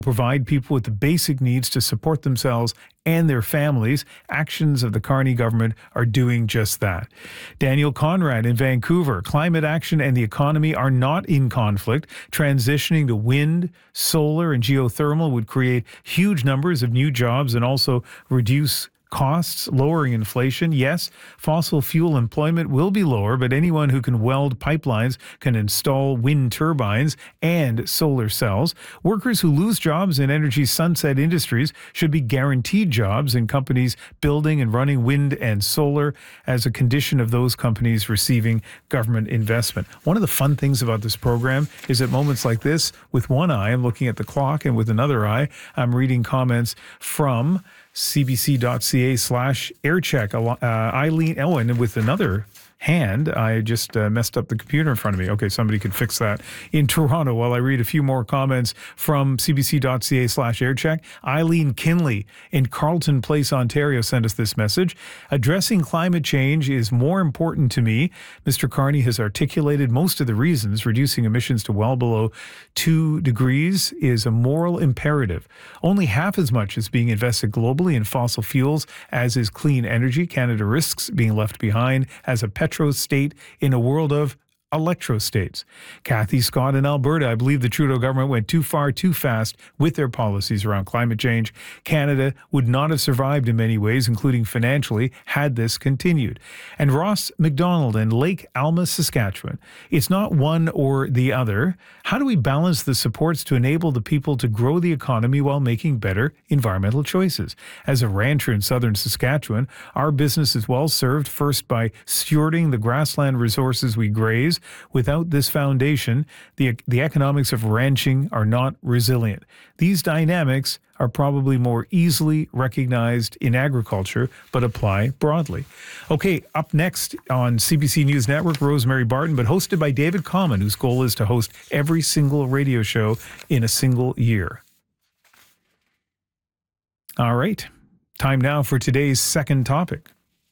provide people with the basic needs to support themselves and their families. Actions of the Carney government are doing just that. Daniel Conrad in Vancouver, climate action and the economy are not in conflict. Transitioning to wind, solar, and geothermal would create huge numbers of new jobs and also reduce costs, lowering inflation. Yes, fossil fuel employment will be lower, but anyone who can weld pipelines can install wind turbines and solar cells. Workers who lose jobs in energy sunset industries should be guaranteed jobs in companies building and running wind and solar as a condition of those companies receiving government investment. One of the fun things about this program is at moments like this, with one eye, I'm looking at the clock, and with another eye, I'm reading comments from cbc.ca/aircheck. Eileen, and with another hand, I just messed up the computer in front of me. Okay, somebody could fix that in Toronto while I read a few more comments from cbc.ca/aircheck. Eileen Kinley in Carleton Place, Ontario sent us this message. Addressing climate change is more important to me. Mr. Carney has articulated most of the reasons. Reducing emissions to well below 2 degrees is a moral imperative. Only half as much is being invested globally in fossil fuels as is clean energy. Canada risks being left behind as a petro state in a world of electrostates. Kathy Scott in Alberta, I believe the Trudeau government went too far too fast with their policies around climate change. Canada would not have survived in many ways, including financially, had this continued. And Ross McDonald in Lake Alma, Saskatchewan. It's not one or the other. How do we balance the supports to enable the people to grow the economy while making better environmental choices? As a rancher in southern Saskatchewan, our business is well served first by stewarding the grassland resources we graze. Without this foundation, the economics of ranching are not resilient. These dynamics are probably more easily recognized in agriculture, but apply broadly. Okay, up next on CBC News Network, Rosemary Barton, but hosted by David Common, whose goal is to host every single radio show in a single year. All right, time now for today's second topic.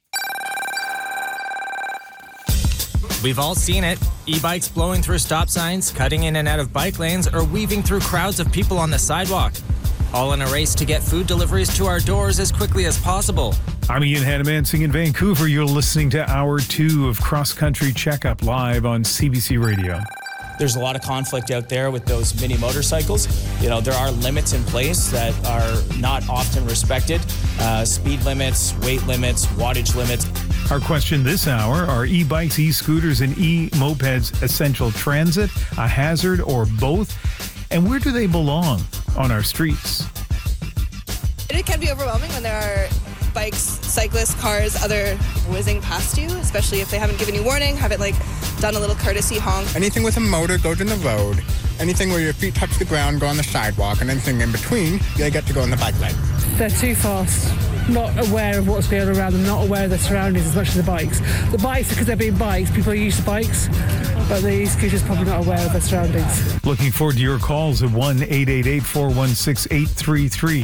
We've all seen it. E-bikes blowing through stop signs, cutting in and out of bike lanes, or weaving through crowds of people on the sidewalk. All in a race to get food deliveries to our doors as quickly as possible. I'm Ian Hannamansing in Vancouver. You're listening to Hour 2 of Cross Country Checkup live on CBC Radio. There's a lot of conflict out there with those mini motorcycles. You know, there are limits in place that are not often respected. Speed limits, weight limits, wattage limits. Our question this hour, are e-bikes, e-scooters, and e-mopeds essential transit, a hazard, or both? And where do they belong on our streets? It can be overwhelming when there are bikes, cyclists, cars, other whizzing past you, especially if they haven't given you warning, haven't done a little courtesy honk. Anything with a motor goes in the road. Anything where your feet touch the ground go on the sidewalk, and anything in between, they get to go on the bike lane. They're too fast, not aware of what's going on around them, not aware of their surroundings as much as the bikes. The bikes, because they're being bikes, people are used to bikes, but the e-scooters probably not aware of their surroundings. Looking forward to your calls at 1-888-416-8333.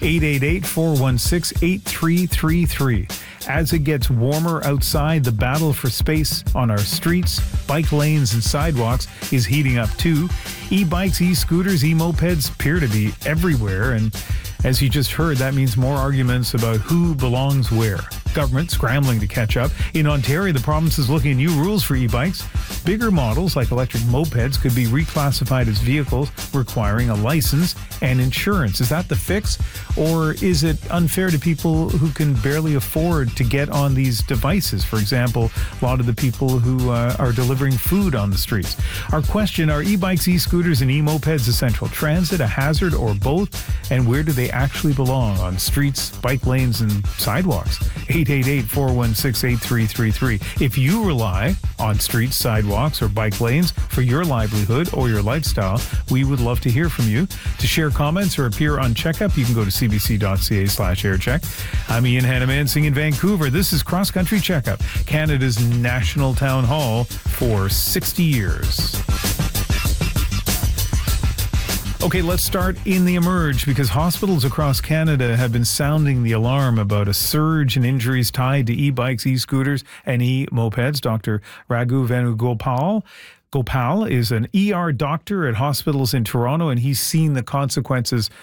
888-416-8333. As it gets warmer outside, the battle for space on our streets, bike lanes, and sidewalks is heating up too. E-bikes, e-scooters, e-mopeds appear to be everywhere, and as you just heard, that means more arguments about who belongs where. Government scrambling to catch up. In Ontario, the province is looking at new rules for e-bikes. Bigger models, like electric mopeds, could be reclassified as vehicles requiring a license and insurance. Is that the fix? Or is it unfair to people who can barely afford to get on these devices? For example, a lot of the people who are delivering food on the streets. Our question, are e-bikes, e-scooters, and e-mopeds essential transit, a hazard, or both? And where do they actually belong on streets, bike lanes, and sidewalks? 888-416-8333. If you rely on streets, sidewalks, or bike lanes for your livelihood or your lifestyle, we would love to hear from you. To share comments or appear on Checkup, you can go to cbc.ca/aircheck. I'm Ian Hannamansing in Vancouver. This is Cross Country Checkup, Canada's national town hall for 60 years. Okay, let's start in the emerge, because hospitals across Canada have been sounding the alarm about a surge in injuries tied to e-bikes, e-scooters, and e-mopeds. Dr. Raghu Venugopal, Gopal is an ER doctor at hospitals in Toronto, and he's seen the consequences